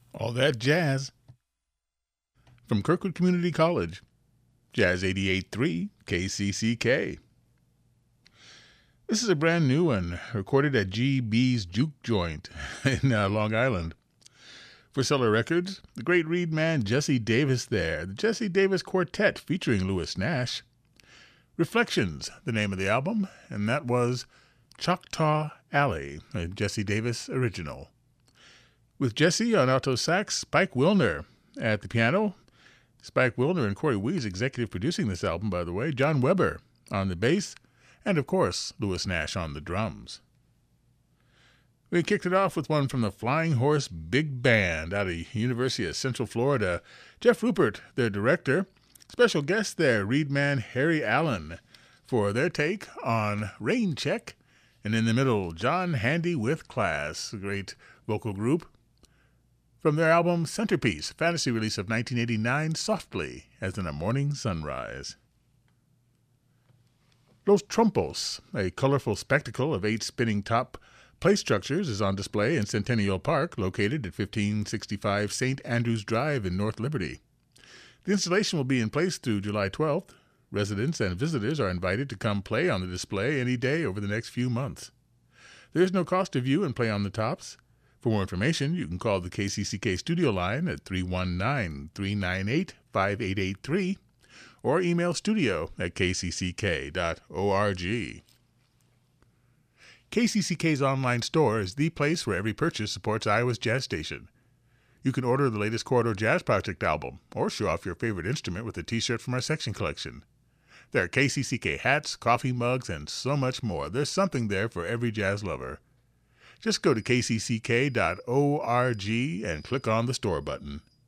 All that jazz. From Kirkwood Community College, Jazz 88.3 KCCK. This is a brand new one, recorded at GB's Juke Joint in Long Island. For Cellar Records, the great reed man Jesse Davis there, the Jesse Davis Quartet featuring Louis Nash. Reflections, the name of the album, and that was Choctaw Alley, a Jesse Davis original. With Jesse on alto sax, Spike Wilner at the piano. Spike Wilner and Corey Wees executive producing this album, by the way. John Weber on the bass, and of course, Louis Nash on the drums. We kicked it off with one from the Flying Horse Big Band out of University of Central Florida. Jeff Rupert, their director. Special guest there, reed man Harry Allen, for their take on Rain Check. And in the middle, John Handy with Class, a great vocal group. From their album Centerpiece, fantasy release of 1989, Softly as in a Morning Sunrise. Los Trompos, a colorful spectacle of 8 spinning top play structures, is on display in Centennial Park, located at 1565 St. Andrews Drive in North Liberty. The installation will be in place through July 12th. Residents and visitors are invited to come play on the display any day over the next few months. There is no cost to view and play on the tops. For more information, you can call the KCCK studio line at 319-398-5883 or email studio@kcck.org. KCCK's online store is the place where every purchase supports Iowa's jazz station. You can order the latest Corridor Jazz Project album or show off your favorite instrument with a t-shirt from our section collection. There are KCCK hats, coffee mugs, and so much more. There's something there for every jazz lover. Just go to kcck.org and click on the store button.